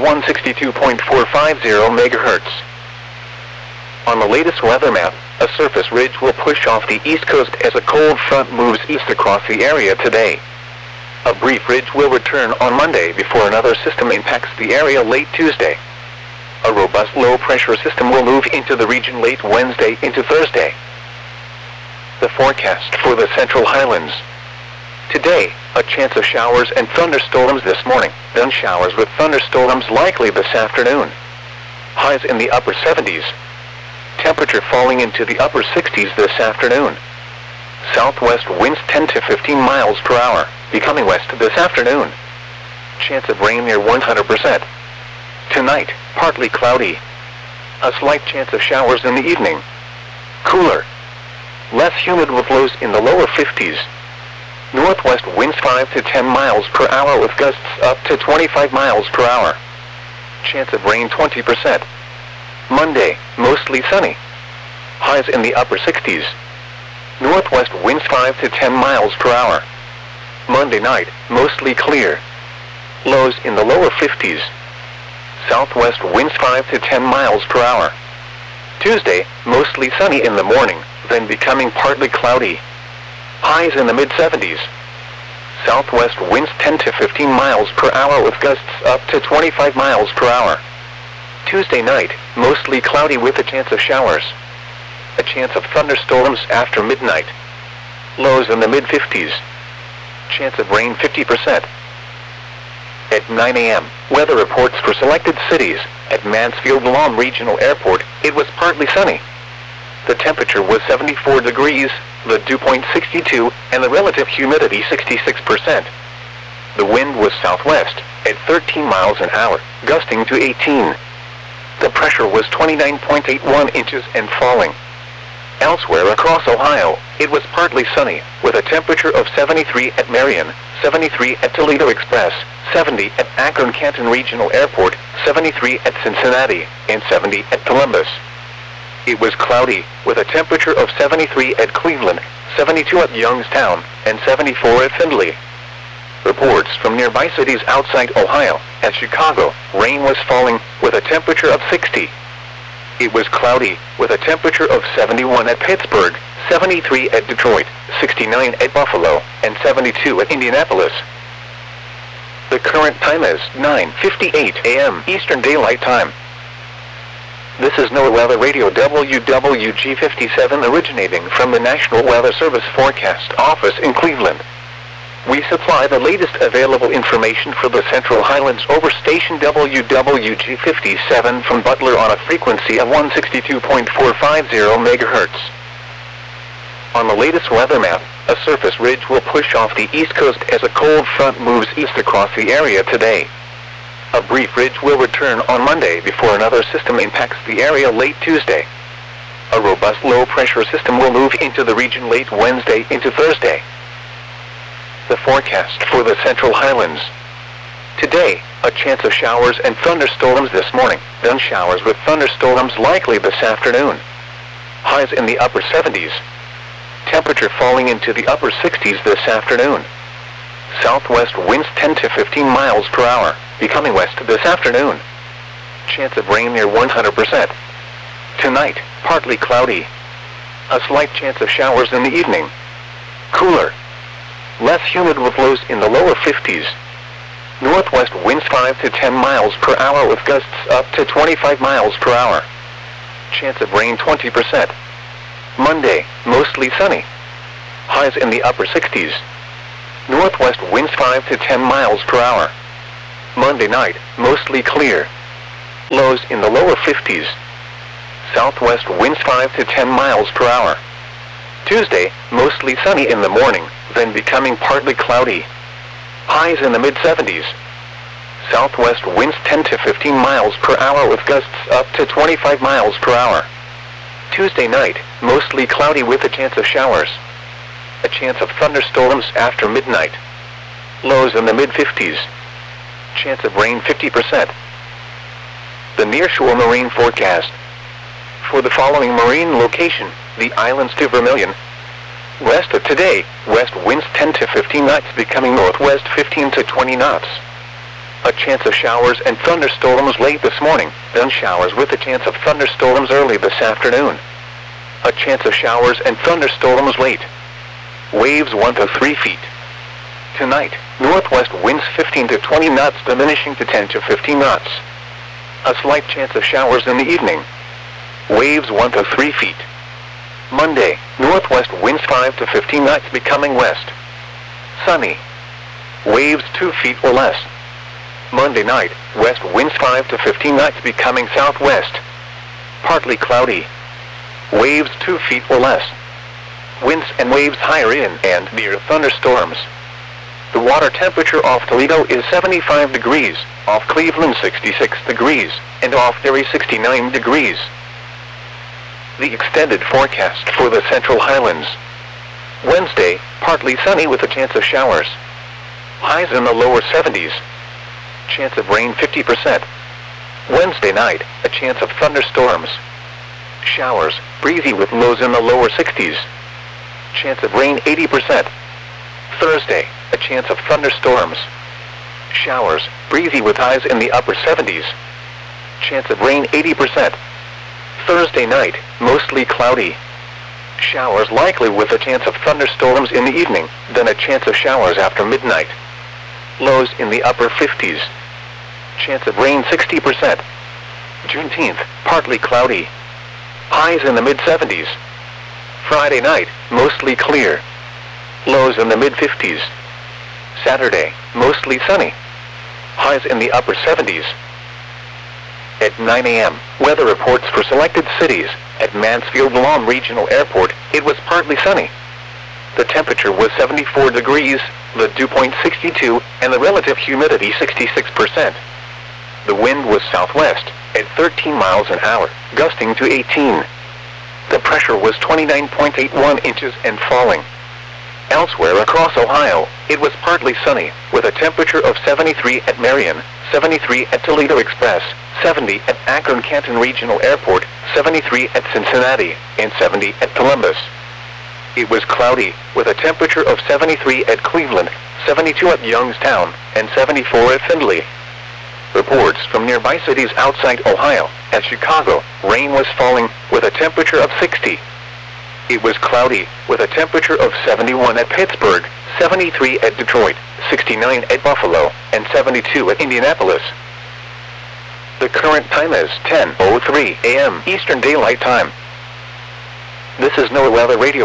162.450 MHz. On the latest weather map, a surface ridge will push off the east coast as a cold front moves east across the area today. A brief ridge will return on Monday before another system impacts the area late Tuesday. A robust low-pressure system will move into the region late Wednesday into Thursday. The forecast for the Central Highlands. Today, a chance of showers and thunderstorms this morning, then showers with thunderstorms likely this afternoon. Highs in the upper 70s. Temperature falling into the upper 60s this afternoon. Southwest winds 10 to 15 miles per hour, becoming west this afternoon. Chance of rain near 100%. Tonight, partly cloudy. A slight chance of showers in the evening. Cooler. Less humid with lows in the lower 50s. Northwest winds 5 to 10 miles per hour with gusts up to 25 miles per hour. Chance of rain 20%. Monday, mostly sunny. Highs in the upper 60s. Northwest winds 5 to 10 miles per hour. Monday night, mostly clear. Lows in the lower 50s. Southwest winds 5 to 10 miles per hour. Tuesday, mostly sunny in the morning, then becoming partly cloudy. Highs in the mid-70s. Southwest winds 10 to 15 miles per hour with gusts up to 25 miles per hour. Tuesday night, mostly cloudy with a chance of showers. A chance of thunderstorms after midnight. Lows in the mid-50s. Chance of rain 50%. At 9 a.m., weather reports for selected cities. At Mansfield-Lawn Regional Airport, it was partly sunny. The temperature was 74 degrees, the dew point 62, and the relative humidity 66%. The wind was southwest, at 13 miles an hour, gusting to 18. The pressure was 29.81 inches and falling. Elsewhere across Ohio, it was partly sunny, with a temperature of 73 at Marion, 73 at Toledo Express, 70 at Akron-Canton Regional Airport, 73 at Cincinnati, and 70 at Columbus. It was cloudy, with a temperature of 73 at Cleveland, 72 at Youngstown, and 74 at Findlay. Reports from nearby cities outside Ohio, at Chicago, rain was falling, with a temperature of 60. It was cloudy, with a temperature of 71 at Pittsburgh, 73 at Detroit, 69 at Buffalo, and 72 at Indianapolis. The current time is 9:58 a.m. Eastern Daylight Time. This is NOAA Weather Radio WWG57 originating from the National Weather Service Forecast Office in Cleveland. We supply the latest available information for the Central Highlands over station WWG57 from Butler on a frequency of 162.450 MHz. On the latest weather map, a surface ridge will push off the east coast as a cold front moves east across the area today. A brief ridge will return on Monday before another system impacts the area late Tuesday. A robust low-pressure system will move into the region late Wednesday into Thursday. The forecast for the Central Highlands. Today, a chance of showers and thunderstorms this morning, then showers with thunderstorms likely this afternoon. Highs in the upper 70s. Temperature falling into the upper 60s this afternoon. Southwest winds 10 to 15 miles per hour, becoming west this afternoon. Chance of rain near 100%. Tonight, partly cloudy. A slight chance of showers in the evening. Cooler. Less humid with lows in the lower 50s. Northwest winds 5 to 10 miles per hour with gusts up to 25 miles per hour. Chance of rain 20%. Monday, mostly sunny. Highs in the upper 60s. Northwest winds 5 to 10 miles per hour. Monday night, mostly clear. Lows in the lower 50s. Southwest winds 5 to 10 miles per hour. Tuesday, mostly sunny in the morning, then becoming partly cloudy. Highs in the mid-70s. Southwest winds 10 to 15 miles per hour with gusts up to 25 miles per hour. Tuesday night, mostly cloudy with a chance of showers. A chance of thunderstorms after midnight. Lows in the mid-50s. Chance of rain 50%. The nearshore marine forecast. For the following marine location, the islands to Vermilion. West of today, west winds 10 to 15 knots becoming northwest 15 to 20 knots. A chance of showers and thunderstorms late this morning, then showers with a chance of thunderstorms early this afternoon. A chance of showers and thunderstorms late. Waves 1 to 3 feet. Tonight, northwest winds 15 to 20 knots diminishing to 10 to 15 knots. A slight chance of showers in the evening. Waves 1 to 3 feet. Monday, northwest winds 5 to 15 knots becoming west. Sunny. Waves 2 feet or less. Monday night, west winds 5 to 15 knots becoming southwest. Partly cloudy. Waves 2 feet or less. Winds and waves higher in and near thunderstorms. The water temperature off Toledo is 75 degrees, off Cleveland 66 degrees, and off Erie 69 degrees. The extended forecast for the Central Highlands. Wednesday, partly sunny with a chance of showers. Highs in the lower 70s. Chance of rain 50%. Wednesday night, a chance of thunderstorms. Showers, breezy with lows in the lower 60s. Chance of rain 80%. Thursday, a chance of thunderstorms. Showers, breezy with highs in the upper 70s. Chance of rain 80%. Thursday night, mostly cloudy. Showers likely with a chance of thunderstorms in the evening, then a chance of showers after midnight. Lows in the upper 50s. Chance of rain 60%. Juneteenth, partly cloudy. Highs in the mid-70s. Friday night, mostly clear. Lows in the mid-50s. Saturday, mostly sunny. Highs in the upper 70s. At 9 a.m., weather reports for selected cities. At Mansfield Lawn Regional Airport, it was partly sunny. The temperature was 74 degrees, the dew point 62, and the relative humidity 66%. The wind was southwest, at 13 miles an hour, gusting to 18. The pressure was 29.81 inches and falling. Elsewhere across Ohio, it was partly sunny, with a temperature of 73 at Marion, 73 at Toledo Express, 70 at Akron-Canton Regional Airport, 73 at Cincinnati, and 70 at Columbus. It was cloudy, with a temperature of 73 at Cleveland, 72 at Youngstown, and 74 at Findlay. Reports from nearby cities outside Ohio. At Chicago, rain was falling, with a temperature of 60. It was cloudy, with a temperature of 71 at Pittsburgh, 73 at Detroit, 69 at Buffalo, and 72 at Indianapolis. The current time is 10:03 a.m. Eastern Daylight Time. This is NOAA Weather Radio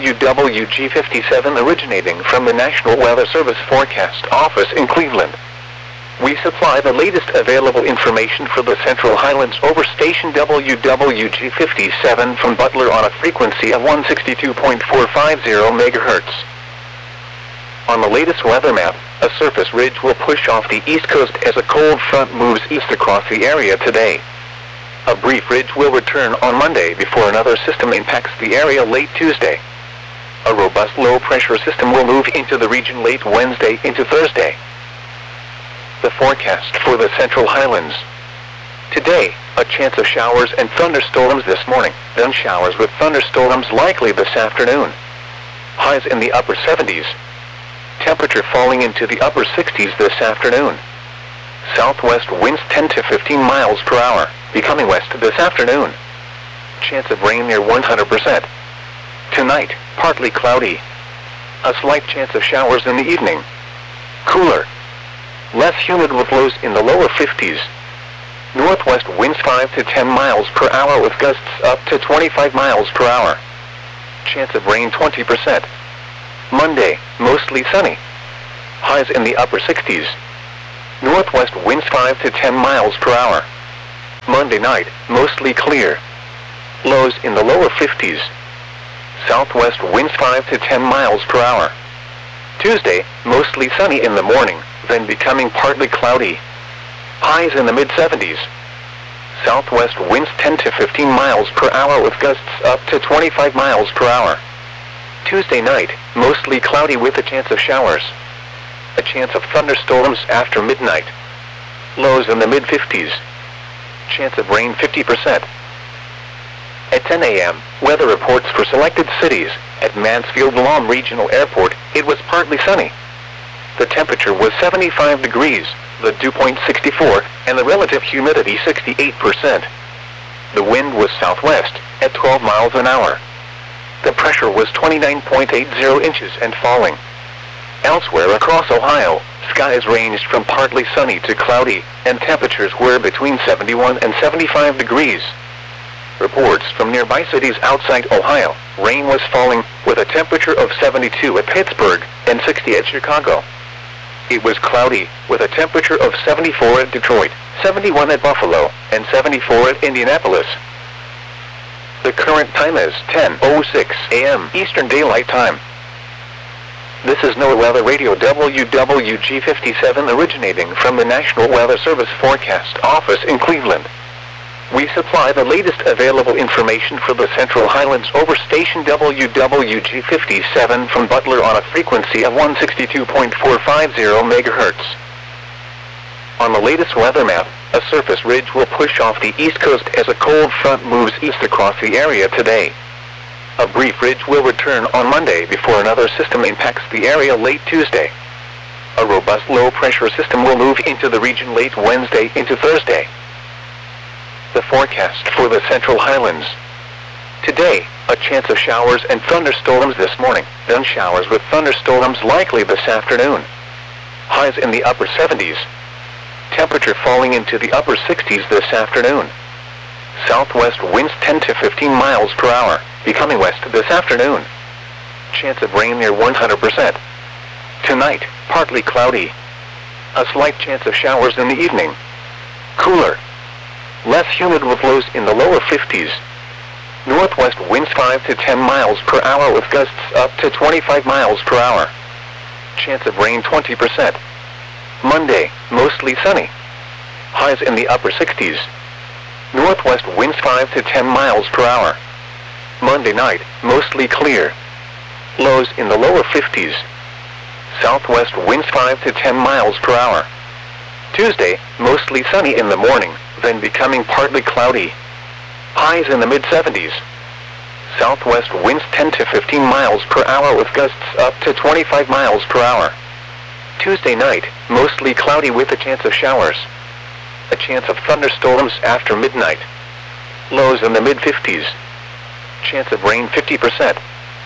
WWG57 originating from the National Weather Service Forecast Office in Cleveland. We supply the latest available information for the Central Highlands over station WWG57 from Butler on a frequency of 162.450 MHz. On the latest weather map, a surface ridge will push off the east coast as a cold front moves east across the area today. A brief ridge will return on Monday before another system impacts the area late Tuesday. A robust low-pressure system will move into the region late Wednesday into Thursday. The forecast for the Central Highlands. Today, a chance of showers and thunderstorms this morning, then showers with thunderstorms likely this afternoon. Highs in the upper 70s. Temperature falling into the upper 60s this afternoon. Southwest winds 10 to 15 miles per hour, becoming west this afternoon. Chance of rain near 100%. Tonight, partly cloudy. A slight chance of showers in the evening. Cooler. Less humid with lows in the lower 50s. Northwest winds 5 to 10 miles per hour with gusts up to 25 miles per hour. Chance of rain 20%. Monday, mostly sunny. Highs in the upper 60s. Northwest winds 5 to 10 miles per hour. Monday night, mostly clear. Lows in the lower 50s. Southwest winds 5 to 10 miles per hour. Tuesday, mostly sunny in the morning, then becoming partly cloudy. Highs in the mid-70s. Southwest winds 10 to 15 miles per hour with gusts up to 25 miles per hour. Tuesday night, mostly cloudy with a chance of showers. A chance of thunderstorms after midnight. Lows in the mid-50s. Chance of rain 50%. At 10 a.m., weather reports for selected cities. At Mansfield-Lam Regional Airport, it was partly sunny. The temperature was 75 degrees, the dew point 64, and the relative humidity 68%. The wind was southwest, at 12 miles an hour. The pressure was 29.80 inches and falling. Elsewhere across Ohio, skies ranged from partly sunny to cloudy, and temperatures were between 71 and 75 degrees. Reports from nearby cities outside Ohio, rain was falling, with a temperature of 72 at Pittsburgh and 60 at Chicago. It was cloudy, with a temperature of 74 at Detroit, 71 at Buffalo, and 74 at Indianapolis. The current time is 10:06 a.m. Eastern Daylight Time. This is NOAA Weather Radio WWG57 originating from the National Weather Service Forecast Office in Cleveland. We supply the latest available information for the Central Highlands over station WWG57 from Butler on a frequency of 162.450 MHz. On the latest weather map, a surface ridge will push off the east coast as a cold front moves east across the area today. A brief ridge will return on Monday before another system impacts the area late Tuesday. A robust low-pressure system will move into the region late Wednesday into Thursday. The forecast for the Central Highlands. Today, a chance of showers and thunderstorms this morning, then showers with thunderstorms likely this afternoon. Highs in the upper 70s. Temperature falling into the upper 60s this afternoon. Southwest winds 10 to 15 miles per hour, becoming west this afternoon. Chance of rain near 100%. Tonight, partly cloudy. A slight chance of showers in the evening. Cooler. Less humid with lows in the lower 50s. Northwest winds 5 to 10 miles per hour with gusts up to 25 miles per hour. Chance of rain 20%. Monday, mostly sunny. Highs in the upper 60s. Northwest winds 5 to 10 miles per hour. Monday night, mostly clear. Lows in the lower 50s. Southwest winds 5 to 10 miles per hour. Tuesday, mostly sunny in the morning, then becoming partly cloudy. Highs in the mid-70s. Southwest winds 10 to 15 miles per hour with gusts up to 25 miles per hour. Tuesday night, mostly cloudy with a chance of showers. A chance of thunderstorms after midnight. Lows in the mid-50s. Chance of rain 50%.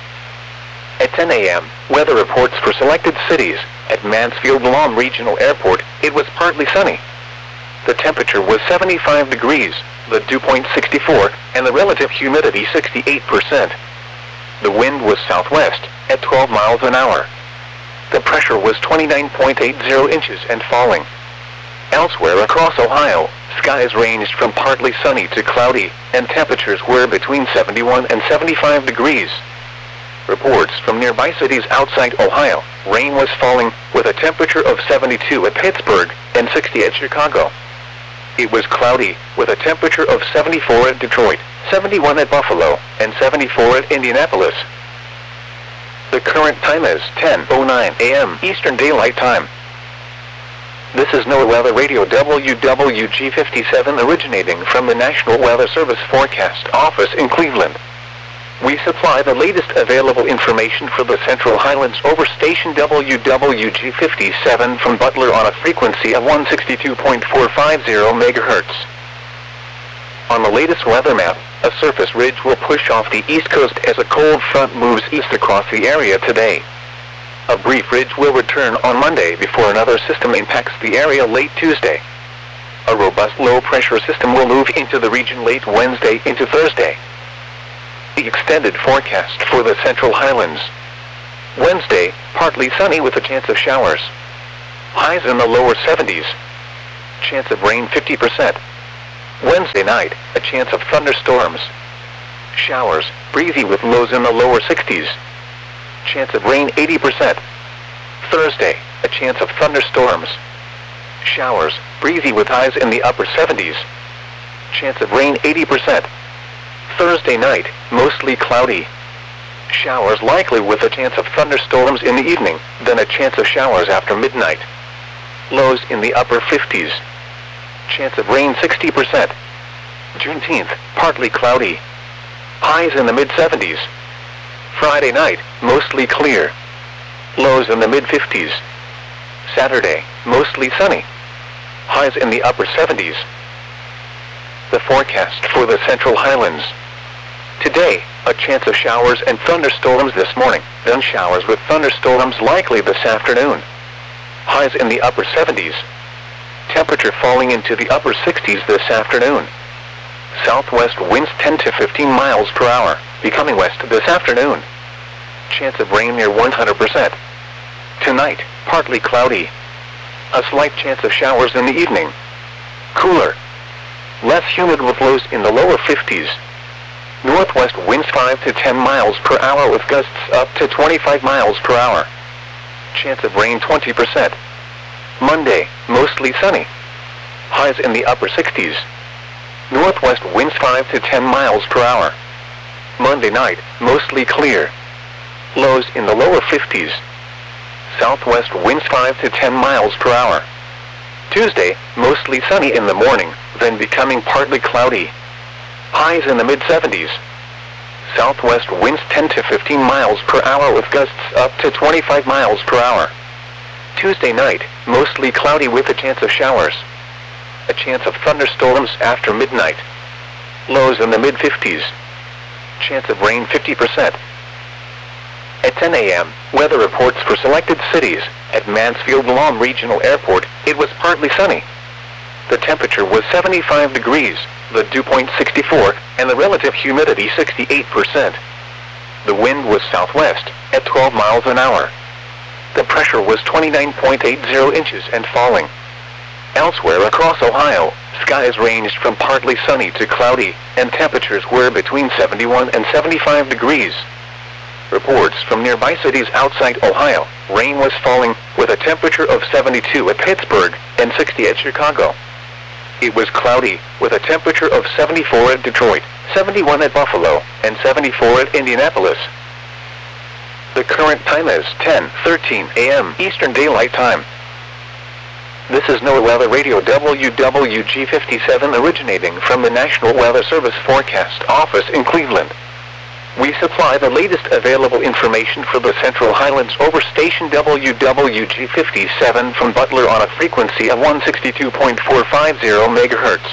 At 10 a.m., weather reports for selected cities. At Mansfield-Lam Regional Airport, it was partly sunny. The temperature was 75 degrees, the dew point 64, and the relative humidity 68%. The wind was southwest, at 12 miles an hour. The pressure was 29.80 inches and falling. Elsewhere across Ohio, skies ranged from partly sunny to cloudy, and temperatures were between 71 and 75 degrees. Reports from nearby cities outside Ohio, rain was falling, with a temperature of 72 at Pittsburgh and 60 at Chicago. It was cloudy, with a temperature of 74 at Detroit, 71 at Buffalo, and 74 at Indianapolis. The current time is 10:09 a.m. Eastern Daylight Time. This is NOAA Weather Radio WWG57 originating from the National Weather Service Forecast Office in Cleveland. We supply the latest available information for the Central Highlands over station WWG57 from Butler on a frequency of 162.450 MHz. On the latest weather map, a surface ridge will push off the east coast as a cold front moves east across the area today. A brief ridge will return on Monday before another system impacts the area late Tuesday. A robust low-pressure system will move into the region late Wednesday into Thursday. The extended forecast for the Central Highlands. Wednesday, partly sunny with a chance of showers. Highs in the lower 70s. Chance of rain 50%. Wednesday night, a chance of thunderstorms. Showers, breezy with lows in the lower 60s. Chance of rain 80%. Thursday, a chance of thunderstorms. Showers, breezy with highs in the upper 70s. Chance of rain 80%. Thursday night, mostly cloudy. Showers likely with a chance of thunderstorms in the evening, then a chance of showers after midnight. Lows in the upper 50s. Chance of rain 60%. Juneteenth, partly cloudy. Highs in the mid-70s. Friday night, mostly clear. Lows in the mid-50s. Saturday, mostly sunny. Highs in the upper 70s. The forecast for the Central Highlands. Today, a chance of showers and thunderstorms this morning, then showers with thunderstorms likely this afternoon. Highs in the upper 70s. Temperature falling into the upper 60s this afternoon. Southwest winds 10 to 15 miles per hour, becoming west this afternoon. Chance of rain near 100%. Tonight, partly cloudy. A slight chance of showers in the evening. Cooler. Less humid with lows in the lower 50s. Northwest winds 5 to 10 miles per hour with gusts up to 25 miles per hour. Chance of rain 20%. Monday, mostly sunny. Highs in the upper 60s. Northwest winds 5 to 10 miles per hour. Monday night, mostly clear. Lows in the lower 50s. Southwest winds 5 to 10 miles per hour. Tuesday, mostly sunny in the morning, then becoming partly cloudy. Highs in the mid-70s. Southwest winds 10 to 15 miles per hour with gusts up to 25 miles per hour. Tuesday night, mostly cloudy with a chance of showers. A chance of thunderstorms after midnight. Lows in the mid-50s. Chance of rain 50%. At 10 a.m., weather reports for selected cities. At Mansfield-Lam Regional Airport, it was partly sunny. The temperature was 75 degrees, the dew point 64, and the relative humidity 68%. The wind was southwest, at 12 miles an hour. The pressure was 29.80 inches and falling. Elsewhere across Ohio, skies ranged from partly sunny to cloudy, and temperatures were between 71 and 75 degrees. Reports from nearby cities outside Ohio, rain was falling, with a temperature of 72 at Pittsburgh and 60 at Chicago. It was cloudy, with a temperature of 74 at Detroit, 71 at Buffalo, and 74 at Indianapolis. The current time is 10:13 a.m. Eastern Daylight Time. This is NOAA Weather Radio WWG57 originating from the National Weather Service Forecast Office in Cleveland. We supply the latest available information for the Central Highlands over station WWG57 from Butler on a frequency of 162.450 MHz.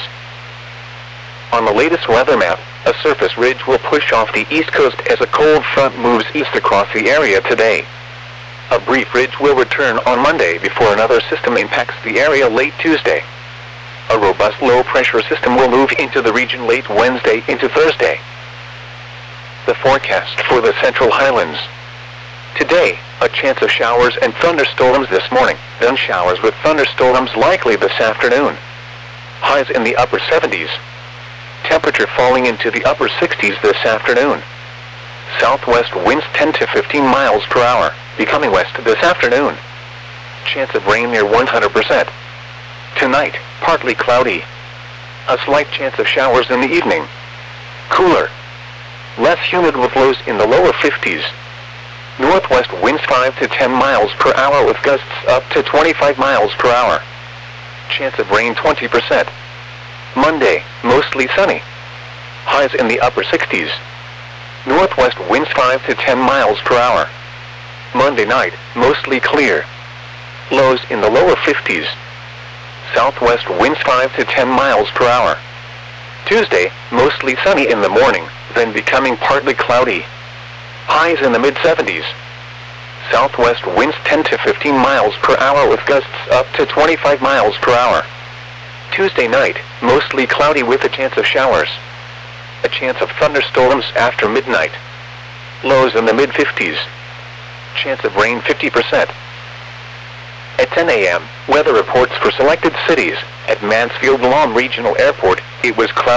On the latest weather map, a surface ridge will push off the east coast as a cold front moves east across the area today. A brief ridge will return on Monday before another system impacts the area late Tuesday. A robust low-pressure system will move into the region late Wednesday into Thursday. The forecast for the Central Highlands. Today, a chance of showers and thunderstorms this morning, then showers with thunderstorms likely this afternoon. Highs in the upper 70s. Temperature falling into the upper 60s this afternoon. Southwest winds 10 to 15 miles per hour, becoming west this afternoon. Chance of rain near 100%. Tonight, partly cloudy. A slight chance of showers in the evening. Cooler. Less humid with lows in the lower 50s. Northwest winds 5 to 10 miles per hour with gusts up to 25 miles per hour. Chance of rain 20%. Monday, mostly sunny. Highs in the upper 60s. Northwest winds 5 to 10 miles per hour. Monday night, mostly clear. Lows in the lower 50s. Southwest winds 5 to 10 miles per hour. Tuesday, mostly sunny in the morning, then becoming partly cloudy. Highs in the mid-70s. Southwest winds 10 to 15 miles per hour with gusts up to 25 miles per hour. Tuesday night, mostly cloudy with a chance of showers. A chance of thunderstorms after midnight. Lows in the mid-50s. Chance of rain 50%. At 10 a.m., weather reports for selected cities. At Mansfield Lawn Regional Airport, it was cloudy.